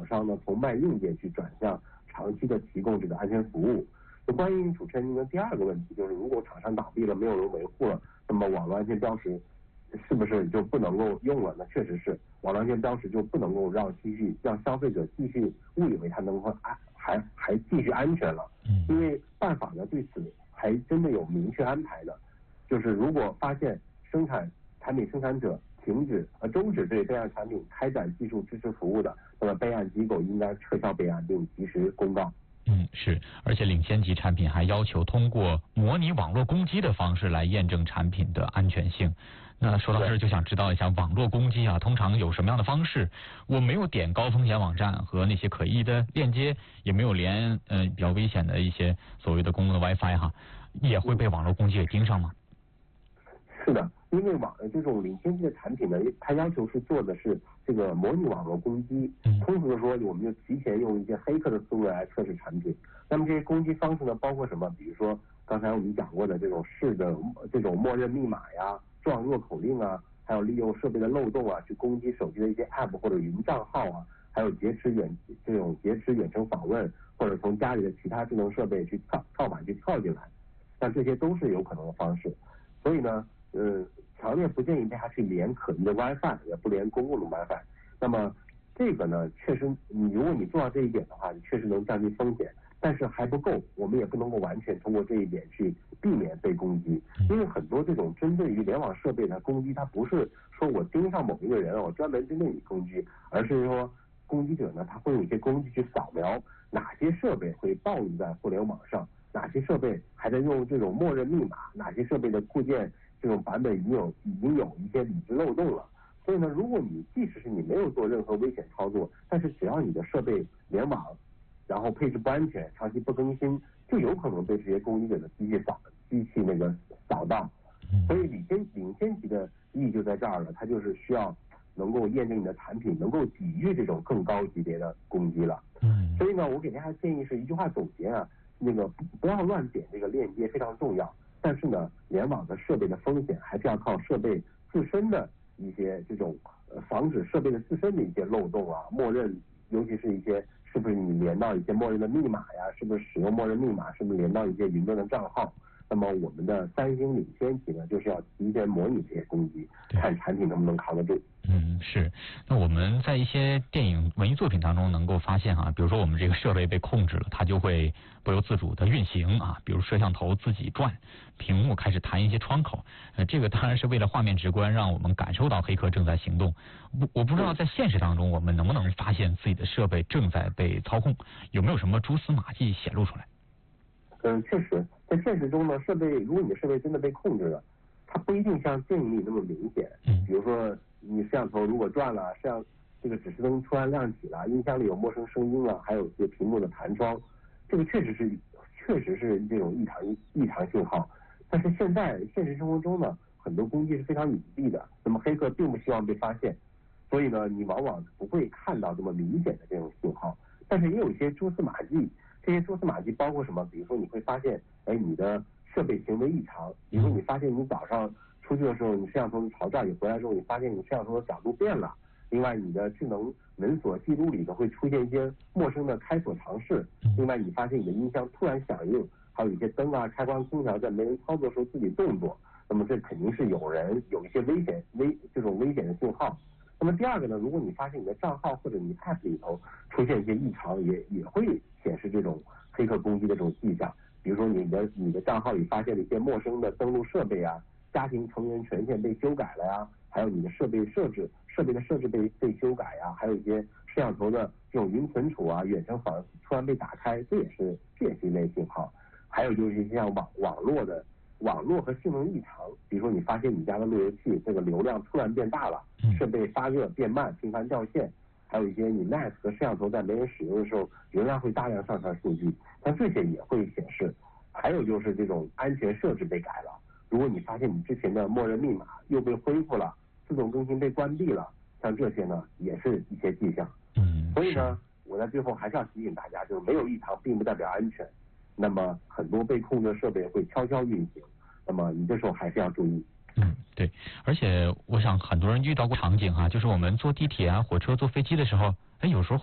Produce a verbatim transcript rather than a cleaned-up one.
厂商呢从卖硬件去转向长期的提供这个安全服务。就关于主持人您的第二个问题，就是如果厂商倒闭了，没有人维护了，那么网络安全标识是不是就不能够用了呢？确实是，网络安全标识就不能够让继续让消费者继续误以为它能够安还还继续安全了。因为办法呢对此还真的有明确安排的，就是如果发现生产产品生产者停止呃终止对备案产品开展技术支持服务的，那么备案机构应该撤销备案并及时公告。 嗯，是，而且领先级产品还要求通过模拟网络攻击的方式来验证产品的安全性。那说到这儿就想知道一下，网络攻击啊，通常有什么样的方式？我没有点高风险网站和那些可疑的链接，也没有连呃比较危险的一些所谓的公共的 WiFi 哈，也会被网络攻击给盯上吗？ 是的，因为网这种领先级的产品呢，它要求是做的是这个模拟网络攻击。通俗的说，我们就提前用一些黑客的思维来测试产品。那么这些攻击方式呢，包括什么？比如说刚才我们讲过的这种式的这种默认密码呀、撞入口令啊，还有利用设备的漏洞啊，去攻击手机的一些 App 或者云账号啊，还有劫持远这种劫持远程访问，或者从家里的其他智能设备去跳跳板去跳进来，像这些都是有可能的方式。所以呢。呃，强烈不建议大家去连可疑的 WiFi， 也不连公共的 WiFi。那么这个呢，确实，你如果你做到这一点的话，你确实能降低风险，但是还不够，我们也不能够完全通过这一点去避免被攻击，因为很多这种针对于联网设备的攻击，它不是说我盯上某一个人，我专门针对你攻击，而是说攻击者呢，他会有一些工具去扫描哪些设备会暴露在互联网上，哪些设备还在用这种默认密码，哪些设备的固件。这种版本已经有已经有一些理智漏洞了，所以呢，如果你即使是你没有做任何危险操作，但是只要你的设备联网，然后配置不安全，长期不更新，就有可能被这些攻击者的机器扫机器那个扫到。所以领先领先级的意义就在这儿了，它就是需要能够验证你的产品能够抵御这种更高级别的攻击了。所以呢，我给大家建议是一句话总结啊，那个不不要乱点这个链接非常重要。但是呢，联网的设备的风险还是要靠设备自身的一些这种呃防止设备的自身的一些漏洞啊，默认，尤其是一些是不是你连到一些默认的密码呀，是不是使用默认密码，是不是连到一些云端的账号？那么我们的三星领先级呢，就是要提前模拟这些攻击，看产品能不能扛得住。 嗯，是。那我们在一些电影文艺作品当中能够发现啊，比如说我们这个设备被控制了，它就会不由自主的运行啊，比如摄像头自己转，屏幕开始弹一些窗口，呃，这个当然是为了画面直观，让我们感受到黑客正在行动。不，我不知道在现实当中我们能不能发现自己的设备正在被操控，有没有什么蛛丝马迹显露出来？ 嗯，确实，在现实中呢，设备如果你的设备真的被控制了，它不一定像电影里那么明显。比如说你摄像头如果转了，摄像这个指示灯突然亮起了，音箱里有陌生声音了，还有一些屏幕的弹窗，这个确实是确实是这种异常异常信号。但是现在现实生活中呢，很多攻击是非常隐蔽的，那么黑客并不希望被发现，所以呢，你往往不会看到这么明显的这种信号。但是也有一些蛛丝马迹。这些蛛丝马迹包括什么？比如说你会发现，哎，你的设备行为异常。比如说你发现你早上出去的时候，你摄像头是朝这儿，你回来之后，你发现你摄像头的角度变了。另外，你的智能门锁记录里头会出现一些陌生的开锁尝试。另外，你发现你的音箱突然响应，还有一些灯啊、开关、空调在没人操作的时候自己动作。那么这肯定是有人有一些危险危这种危险的信号。那么第二个呢，如果你发现你的账号或者你 App 里头出现一些异常，也也会显示这种黑客攻击的这种迹象。比如说你的你的账号里发现了一些陌生的登录设备啊，家庭成员权限被修改了呀，还有你的设备设置设备的设置被被修改呀，还有一些摄像头的这种云存储啊、远程访突然被打开，这也是这也是一类信号。还有就是像网网络的。网络和性能异常，比如说你发现你家的路由器这个流量突然变大了，设备发热变慢，频繁掉线，还有一些你 N A S 和摄像头在没人使用的时候，仍然会大量上传数据，但这些也会显示。还有就是这种安全设置被改了，如果你发现你之前的默认密码又被恢复了，自动更新被关闭了，像这些呢也是一些迹象。 嗯， 所以呢，我在最后还是要提醒大家，就是没有异常并不代表安全。那么很多被控制的设备会悄悄运行，那么你这时候还是要注意。 嗯，对，而且我想很多人遇到过场景哈、啊，就是我们坐地铁啊、火车、坐飞机的时候，哎，有时候